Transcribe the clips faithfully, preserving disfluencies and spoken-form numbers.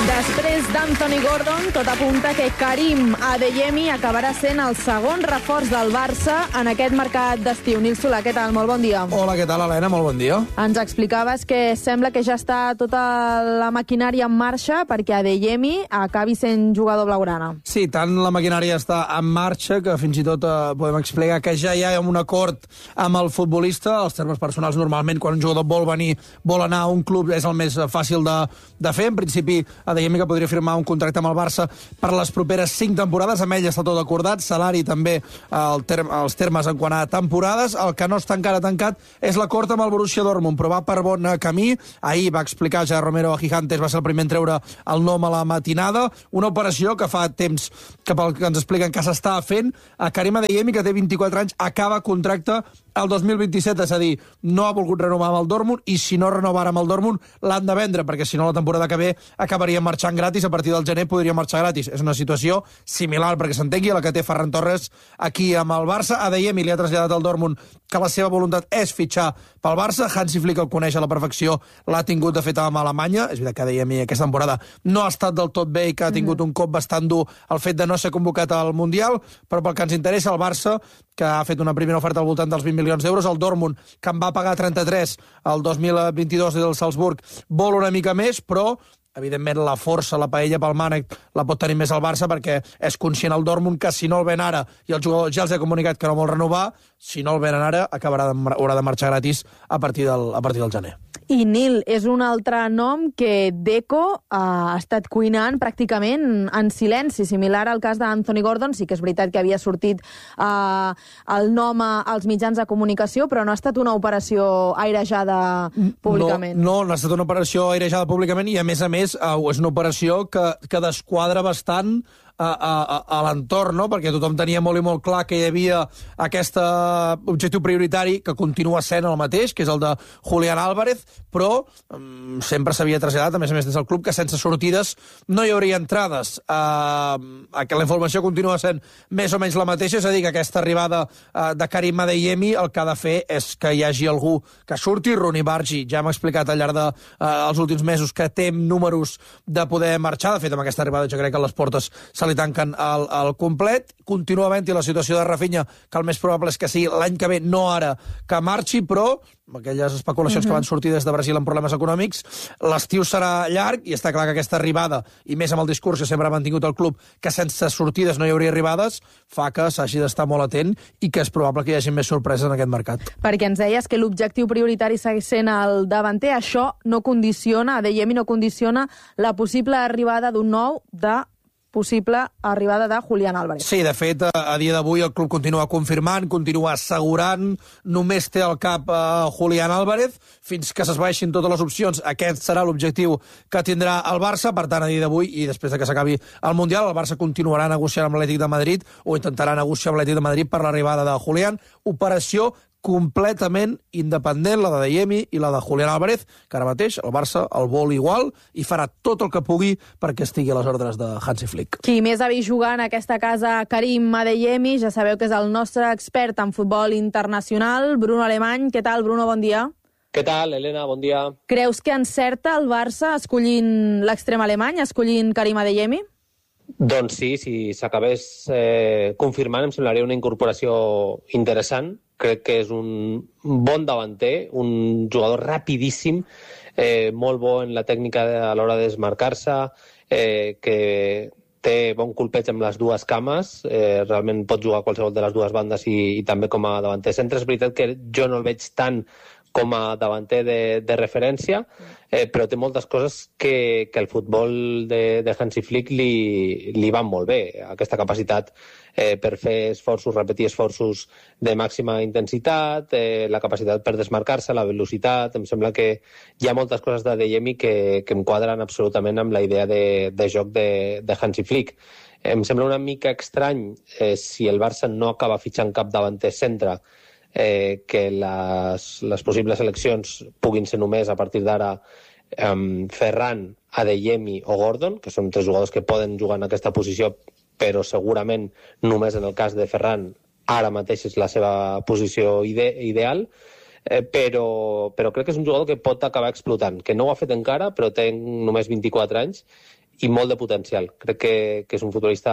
Després d'Anthony Gordon, tot apunta que Karim Adeyemi acabarà sent el segon reforç del Barça en aquest mercat d'estiu. Nil Solà, què tal? Molt bon dia. Hola, què tal, Helena? Molt bon dia. Ens explicaves que sembla que ja està tota la maquinària en marxa perquè Adeyemi acabi sent jugador blaugrana. Sí, tant la maquinària està en marxa que fins i tot eh, podem explicar que ja hi ha un acord amb el futbolista. Els termes personals, normalment, quan un jugador vol venir, vol anar a un club, és el més fàcil de, de fer. En principi, Adeyemi que podria firmar un contracte amb el Barça per les properes cinc temporades. Amb ell està tot acordat, salari també, el term, els termes en quant a temporades. El que no està encara tancat és l'acord amb el Borussia Dortmund, però va per bon camí. Ahir va explicar ja Romero a Gigantes, va ser el primer en treure el nom a la matinada. Una operació que fa temps que pel que ens expliquen que s'està fent. A Karim Adeyemi, que té vint-i-quatre anys, acaba contracte el dos mil vint-i-set, és a dir, no ha volgut renovar amb el Dortmund, i si no renovara amb el Dortmund l'han de vendre, perquè si no la temporada que ve acabaria marxant gratis, a partir del gener podria marxar gratis. És una situació similar, perquè s'entengui, a la que té Ferran Torres aquí amb el Barça. Adeyemi li ha traslladat al Dortmund que la seva voluntat és fitxar pel Barça. Hansi Flick el coneix a la perfecció, l'ha tingut de fet amb Alemanya. És veritat que Adeyemi aquesta temporada no ha estat del tot bé i que ha tingut un cop bastant dur el fet de no ser convocat al Mundial, però pel que ens interessa, el Barça, que ha fet una primera oferta al voltant dels vint milions d'euros, el Dortmund, que en va pagar trenta-tres el dos mil vint-i-dos del Salzburg, vol una mica més, però evidentment la força, la paella pel mànec la pot tenir més el Barça, perquè és conscient el Dortmund que si no el ven ara, i el jugador ja els ha comunicat que no vol renovar, si no el venen ara acabarà de, haurà de marxar gratis a partir del, a partir del gener. I Nil, és un altre nom que Deco ha estat cuinant pràcticament en silenci, similar al cas d'Anthony Gordon. Sí que és veritat que havia sortit eh, el nom als mitjans de comunicació, però no ha estat una operació airejada públicament. No, no, no ha estat una operació airejada públicament, i a més a més eh, és una operació que, que desquadra bastant a, a, a l'entorn, no? Perquè tothom tenia molt i molt clar que hi havia aquest objectiu prioritari, que continua sent el mateix, que és el de Julián Álvarez, però um, sempre s'havia traslladat, a més a més des del club, que sense sortides no hi hauria entrades. Uh, que la informació continua sent més o menys la mateixa, és a dir, que aquesta arribada uh, de Karim Adeyemi el que ha de fer és que hi hagi algú que surti. Ronny Bargi ja m'ha explicat al llarg dels de, uh, últims mesos que té números de poder marxar. De fet, amb aquesta arribada jo crec que les portes se li tanquen al, al complet. Continua havent-hi la situació de Rafinha, que el més probable és que sigui l'any que ve, no ara, que marxi, però aquelles especulacions uh-huh. que van sortir des de Brasil amb problemes econòmics, l'estiu serà llarg, i està clar que aquesta arribada, i més amb el discurs que sempre ha mantingut el club, que sense sortides no hi hauria arribades, fa que s'hagi d'estar molt atent i que és probable que hi hagi més sorpreses en aquest mercat. Perquè ens deies que l'objectiu prioritari segueix sent el davanter. Això no condiciona, Adeyemi no condiciona la possible arribada d'un nou de possible arribada de Julián Álvarez. Sí, de fet, a, a dia d'avui el club continua confirmant, continua assegurant, només té al cap a Julián Álvarez, fins que s'esvaeixin totes les opcions. Aquest serà l'objectiu que tindrà el Barça. Per tant, a dia d'avui, i després de que s'acabi el Mundial, el Barça continuarà negociant amb l'Atlètic de Madrid, o intentarà negociar amb l'Atlètic de Madrid per l'arribada de Julián. Operació completament independent, la d'Adeyemi i la de Julián Álvarez, que ara mateix el Barça el vol igual i farà tot el que pugui perquè estigui a les ordres de Hansi Flick. Qui més ha vist jugar en aquesta casa Karim Adeyemi, ja sabeu que és el nostre expert en futbol internacional, Bruno Alemany. Què tal, Bruno? Bon dia. Què tal, Helena? Bon dia. Creus que encerta el Barça escollint l'extrem alemany, escollint Karim Adeyemi? Doncs sí, si s'acabés eh, confirmant, em semblaria una incorporació interessant. Crec que és un bon davanter, un jugador rapidíssim, eh, molt bo en la tècnica a l'hora de desmarcar-se, eh, que té bon colpeig amb les dues cames, eh, realment pot jugar a qualsevol de les dues bandes i, i també com a davanter centre. És veritat que jo no el veig tant com a davanter de, de referència, eh, però té moltes coses que, que el futbol de, de Hansi Flick li, li van molt bé. Aquesta capacitat eh, per fer esforços, repetir esforços de màxima intensitat, eh, la capacitat per desmarcar-se, la velocitat. Em sembla que hi ha moltes coses d'Adeyemi que, que em quadren absolutament amb la idea de, de joc de, de Hansi Flick. Em sembla una mica estrany eh, si el Barça no acaba fitxant cap davanter centre, eh, que les, les possibles eleccions puguin ser només a partir d'ara um, Ferran, Adeyemi o Gordon, que són tres jugadors que poden jugar en aquesta posició, però segurament només en el cas de Ferran ara mateix és la seva posició ide ideal, eh, però, però crec que és un jugador que pot acabar explotant, que no ho ha fet encara, però té només vint-i-quatre anys, i molt de potencial. Crec que, que és un futbolista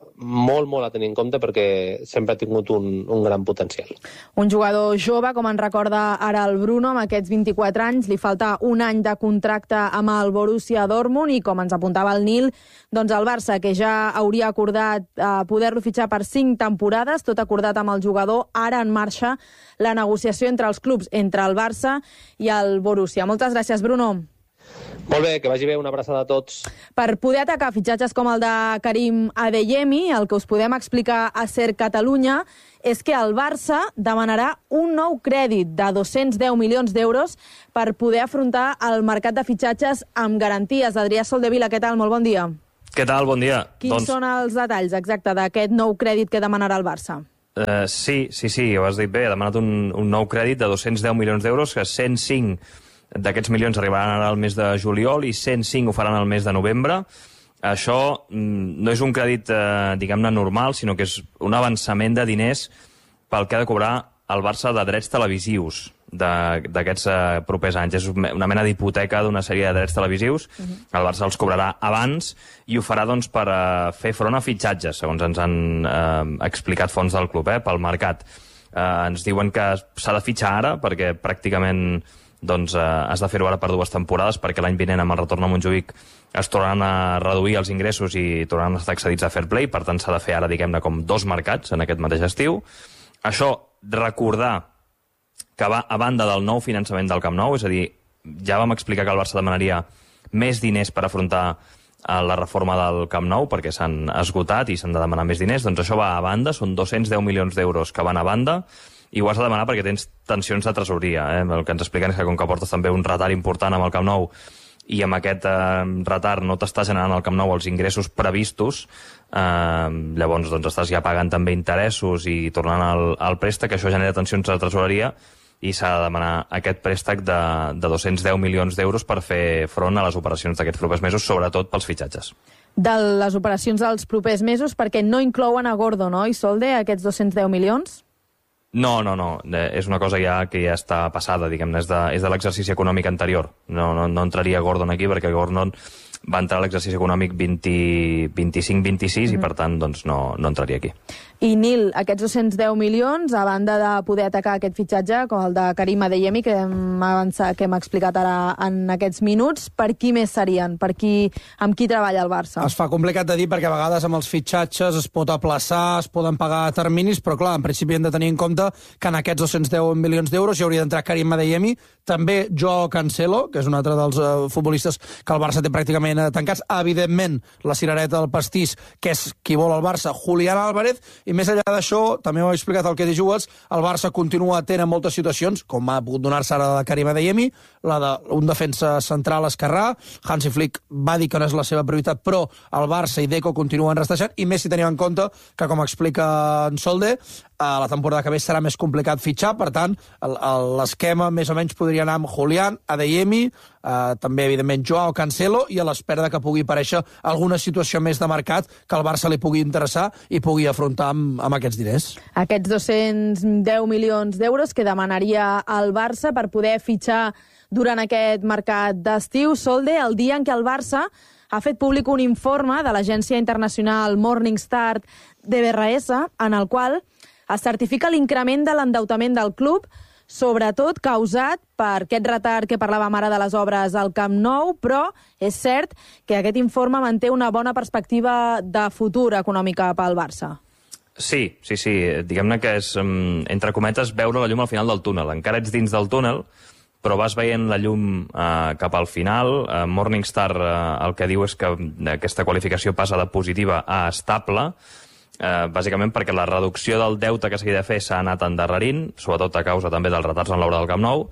molt, molt a tenir en compte perquè sempre ha tingut un, un gran potencial. Un jugador jove, com en recorda ara el Bruno, amb aquests vint-i-quatre anys, li falta un any de contracte amb el Borussia Dortmund i, com ens apuntava el Nil, doncs el Barça, que ja hauria acordat eh, poder-lo fitxar per cinc temporades, tot acordat amb el jugador, ara en marxa la negociació entre els clubs, entre el Barça i el Borussia. Moltes gràcies, Bruno. Molt bé, que vagi bé, una abraçada a tots. Per poder atacar fitxatges com el de Karim Adeyemi, el que us podem explicar a Ser Catalunya és que el Barça demanarà un nou crèdit de dos-cents deu milions d'euros per poder afrontar el mercat de fitxatges amb garanties. Adrià Soldevila, què tal? Molt bon dia. Què tal? Bon dia. Quins doncs... són els detalls, exacte, d'aquest nou crèdit que demanarà el Barça? Uh, sí, sí, sí, ho has dit bé. Ha demanat un, un nou crèdit de dos-cents deu milions d'euros, que cent cinc d'aquests milions arribaran ara al mes de juliol i cent cinc ho faran al mes de novembre. Això no és un crèdit, eh, diguem-ne, normal, sinó que és un avançament de diners pel que ha de cobrar el Barça de drets televisius d'aquests eh, propers anys. És una mena d'hipoteca d'una sèrie de drets televisius. Uh-huh. El Barça els cobrarà abans i ho farà doncs, per eh, fer front a fitxatges, segons ens han eh, explicat fons del club, eh, pel mercat. Eh, ens diuen que s'ha de fitxar ara perquè pràcticament doncs eh, has de fer-ho ara per dues temporades perquè l'any vinent amb el retorn a Montjuïc es tornaran a reduir els ingressos i tornaran a estar excedits a fair play, per tant s'ha de fer ara, diguem-ne, com dos mercats en aquest mateix estiu. Això, recordar que va a banda del nou finançament del Camp Nou, és a dir, ja vam explicar que el Barça demanaria més diners per afrontar la reforma del Camp Nou perquè s'han esgotat i s'han de demanar més diners, doncs això va a banda, són dos-cents deu milions d'euros que van a banda, i ho has de demanar perquè tens tensions de tresoreria. Eh? El que ens expliquen és que com que portes també un retard important amb el Camp Nou i amb aquest eh, retard no t'està generant al Camp Nou els ingressos previstos, eh, llavors doncs, estàs ja pagant també interessos i tornant al, al préstec, això genera tensions de tresoreria i s'ha de demanar aquest préstec de, de dos-cents deu milions d'euros per fer front a les operacions d'aquests propers mesos, sobretot pels fitxatges. De les operacions dels propers mesos, perquè no inclouen a Gordo, no, Isolde, aquests dos-cents deu milions? No, no, no. És una cosa ja que ja està passada, diguem-ne. És de, és de l'exercici econòmic anterior. No, no, no entraria Gordon aquí perquè Gordon va entrar a l'exercici econòmic vint-i-cinc vint-i-sis mm-hmm. i, per tant, doncs no, no entraria aquí. I, Nil, aquests dos-cents deu milions, a banda de poder atacar aquest fitxatge, com el de Karim Adeyemi, que hem avançat, que hem explicat ara en aquests minuts, per qui més serien? Per qui, amb qui treballa el Barça? Es fa complicat de dir perquè a vegades amb els fitxatges es pot aplaçar, es poden pagar a terminis, però clar, en principi hem de tenir en compte que en aquests dos-cents deu milions d'euros hi hauria d'entrar Karim Adeyemi, també Joao Cancelo, que és un altre dels uh, futbolistes que el Barça té pràcticament uh, tancats, evidentment la cirereta del pastís, que és qui vol el Barça, Julián Álvarez, i més enllà d'això, també ho he explicat el que dius, el Barça continua tenint moltes situacions, com ha pogut donar-se ara la de Karim Adeyemi, la d'un defensa central esquerrà, Hansi Flick va dir que no és la seva prioritat, però el Barça i Deco continuen rastejant, i més si tenim en compte que, com explica en Solde, a la temporada que ve serà més complicat fitxar, per tant, l'esquema més o menys podria anar amb Julián, Adeyemi, eh, també, evidentment, Joao Cancelo, i a l'espera que pugui aparèixer alguna situació més de mercat que al Barça li pugui interessar i pugui afrontar amb, amb aquests diners. Aquests dos-cents deu milions d'euros que demanaria el Barça per poder fitxar durant aquest mercat d'estiu. Solde, el dia en què el Barça ha fet públic un informe de l'agència internacional Morningstar D B R S, en el qual es certifica l'increment de l'endeutament del club, sobretot causat per aquest retard que parlàvem ara de les obres al Camp Nou, però és cert que aquest informe manté una bona perspectiva de futur econòmica pel Barça. Sí, sí, sí. Diguem-ne que és, entre cometes, veure la llum al final del túnel. Encara ets dins del túnel, però vas veient la llum eh, cap al final. Eh, Morningstar eh, el que diu és que aquesta qualificació passa de positiva a estable, eh, bàsicament perquè la reducció del deute que s'havia de fer s'ha anat endarrerint, sobretot a causa també dels retards en l'obra del Camp Nou.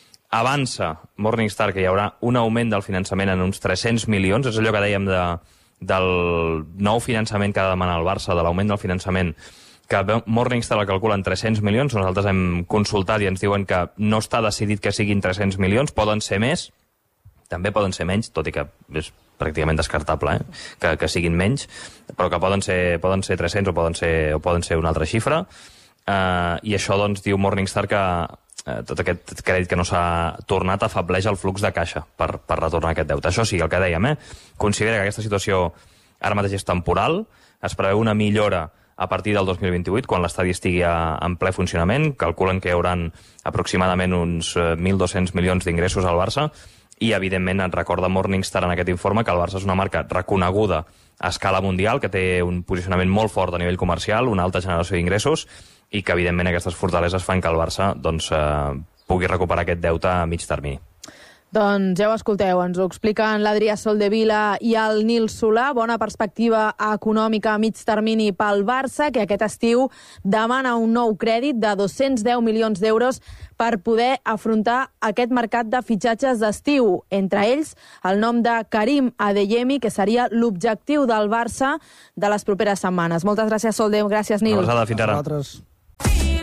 Avança Morningstar que hi haurà un augment del finançament en uns tres-cents milions, és allò que dèiem de, del nou finançament que ha de demanar el Barça, de l'augment del finançament, que Morningstar la calcula en tres-cents milions, nosaltres hem consultat i ens diuen que no està decidit que siguin tres-cents milions, poden ser més, també poden ser menys, tot i que és pràcticament descartable, eh? que, que siguin menys, però que poden ser, poden ser tres-cents o poden ser, o poden ser una altra xifra, uh, i això doncs diu Morningstar que eh, tot aquest crèdit que no s'ha tornat afableix el flux de caixa per, per retornar aquest deute. Això sí, el que dèiem, eh? Considera que aquesta situació ara mateix és temporal, es preveu una millora a partir del dos mil vint-i-vuit, quan l'estadi estigui a, en ple funcionament. Calculen que hi haurà aproximadament uns mil dos-cents milions d'ingressos al Barça, i, evidentment, et recorda Morningstar en aquest informe que el Barça és una marca reconeguda a escala mundial, que té un posicionament molt fort a nivell comercial, una alta generació d'ingressos, i que, evidentment, aquestes fortaleses fan que el Barça doncs, eh, pugui recuperar aquest deute a mig termini. Doncs ja ho escolteu, ens ho expliquen l'Adrià Soldevila i el Nil Solà. Bona perspectiva econòmica a mig termini pel Barça, que aquest estiu demana un nou crèdit de dos-cents deu milions d'euros per poder afrontar aquest mercat de fitxatges d'estiu. Entre ells, el nom de Karim Adeyemi, que seria l'objectiu del Barça de les properes setmanes. Moltes gràcies, Solde. Gràcies, Nil. Una abraçada, fins ara.